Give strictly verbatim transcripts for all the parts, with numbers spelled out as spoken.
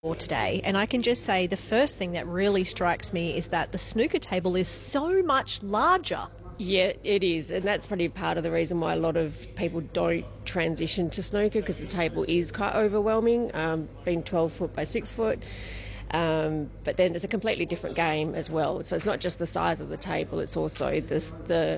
for today, and I can just say the first thing that really strikes me is that the snooker table is so much larger. Yeah, it is, and that's probably part of the reason why a lot of people don't transition to snooker, because the table is quite overwhelming, um, being twelve foot by six foot. Um, but then it's a completely different game as well. So it's not just the size of the table; it's also this, the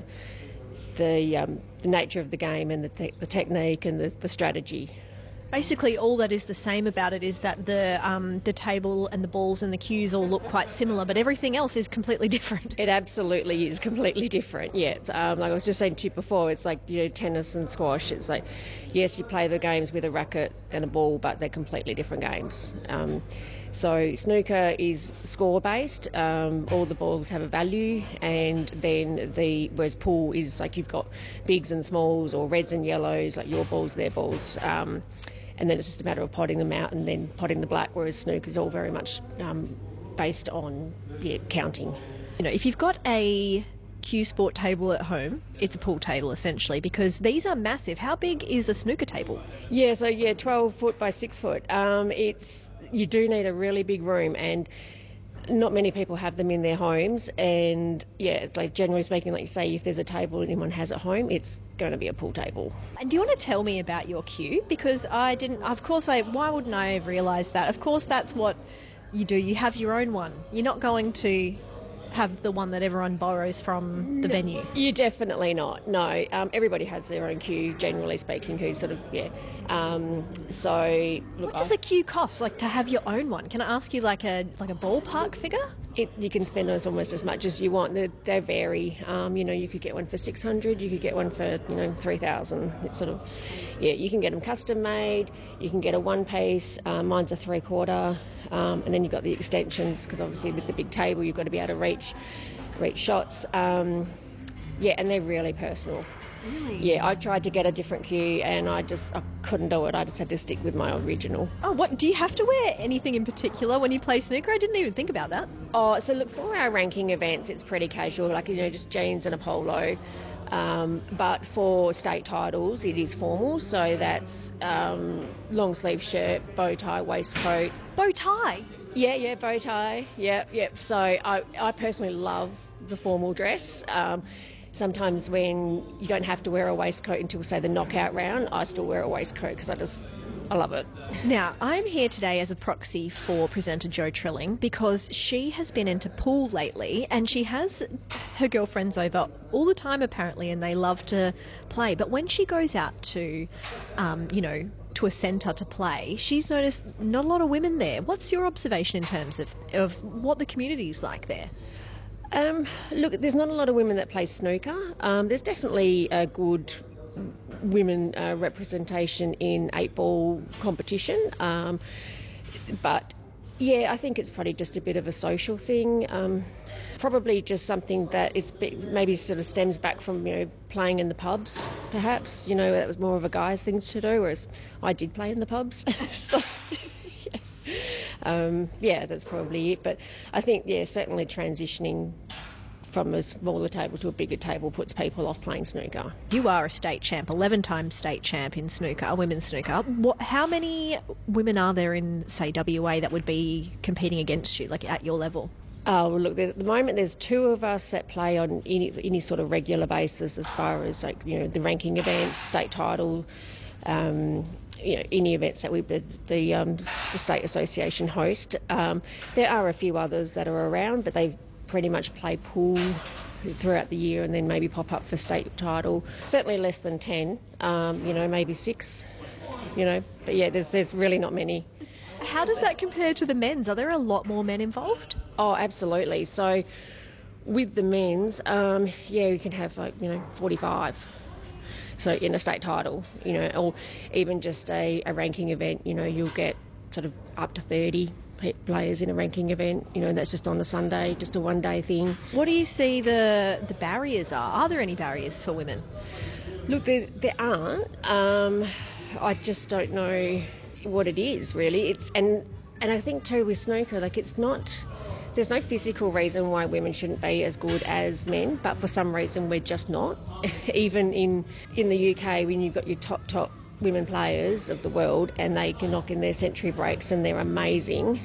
the um, the nature of the game and the te- the technique and the, the strategy. Basically, all that is the same about it is that the um, the table and the balls and the cues all look quite similar, but everything else is completely different. It absolutely is completely different, yeah. Um, like I was just saying to you before, it's like, you know, tennis and squash. It's like, yes, you play the games with a racket and a ball, but they're completely different games. Um, so snooker is score-based. Um, all the balls have a value, and then the whereas pool is like you've got bigs and smalls or reds and yellows, like your balls, their balls. Um, And then it's just a matter of potting them out and then potting the black, whereas snooker is all very much um, based on yeah, counting. You know, if you've got a cue sport table at home, it's a pool table essentially, because these are massive. How big is a snooker table? Yeah, so yeah, twelve foot by six foot. Um, it's you do need a really big room, and not many people have them in their homes. And yeah, it's like generally speaking, like you say, if there's a table anyone has at home, it's going to be a pool table. And do you want to tell me about your cue? Because I didn't, of course, I, why wouldn't I have realised that? Of course, that's what you do. You have your own one. You're not going to have the one that everyone borrows from the venue. You're definitely not, no. Um, everybody has their own cue, generally speaking, who's sort of, yeah. Um, so, look, what does I, a cue cost, like, to have your own one? Can I ask you, like, a like a ballpark figure? It, you can spend almost as much as you want. They, they vary. Um, you know, you could get one for six hundred, you could get one for, you know, three thousand. It's sort of, yeah, you can get them custom made, you can get a one piece, um, mine's a three quarter, um, and then you've got the extensions, because obviously with the big table you've got to be able to reach, reach shots. Um, yeah, and they're really personal. Really? Yeah, I tried to get a different cue and I just I couldn't do it. I just had to stick with my original. Oh, what, do you have to wear anything in particular when you play snooker? I didn't even think about that. Oh, so look, for our ranking events, it's pretty casual, like, you know, just jeans and a polo. Um, but for state titles, it is formal, so that's um, long sleeve shirt, bow tie, waistcoat. Bow tie? Yeah, yeah, bow tie. Yeah, yeah. So I, I personally love the formal dress. Um, Sometimes when you don't have to wear a waistcoat until, say, the knockout round, I still wear a waistcoat because I just, I love it. Now, I'm here today as a proxy for presenter Jo Trilling because she has been into pool lately and she has her girlfriends over all the time apparently, and they love to play. But when she goes out to, um, you know, to a centre to play, she's noticed not a lot of women there. What's your observation in terms of, of what the community is like there? Um, look, there's not a lot of women that play snooker. Um, there's definitely a good women uh, representation in eight ball competition. Um, but yeah, I think it's probably just a bit of a social thing. Um, probably just something that it's maybe sort of stems back from, you know, playing in the pubs, perhaps. You know, that was more of a guy's thing to do, whereas I did play in the pubs. so, yeah. Um, yeah, that's probably it. But I think, yeah, certainly transitioning from a smaller table to a bigger table puts people off playing snooker. You are a state champ, eleven-time state champ in snooker, women's snooker. What, how many women are there in, say, W A that would be competing against you, like at your level? Oh, well, look, at the moment there's two of us that play on any, any sort of regular basis as far as, like, you know, the ranking events, state title, um, you know, any events that we the the, um, the state association host. Um, there are a few others that are around, but they pretty much play pool throughout the year and then maybe pop up for state title. Certainly less than ten, um, you know, maybe six, you know. But yeah, there's there's really not many. How does that compare to the men's? Are there a lot more men involved? Oh, absolutely. So with the men's, um, yeah, you can have like, you know, forty-five. So in a state title, you know, or even just a, a ranking event, you know, you'll get sort of up to thirty players in a ranking event, you know, and that's just on a Sunday, just a one-day thing. What do you see the the barriers are? Are there any barriers for women? Look, there, there aren't. Um, I just don't know what it is, really. It's and and I think too with snooker, like, it's not. There's no physical reason why women shouldn't be as good as men, but for some reason we're just not. Even in, in the U K, when you've got your top, top women players of the world, and they can knock in their century breaks, and they're amazing.